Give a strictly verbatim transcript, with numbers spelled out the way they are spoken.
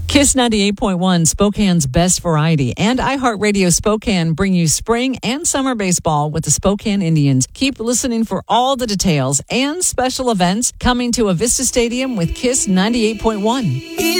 Kiss ninety-eight point one, Spokane's best variety, and iHeartRadio Spokane bring you spring and summer baseball with the Spokane Indians. Keep listening for all the details and special events coming to Avista Stadium with Kiss ninety-eight point one.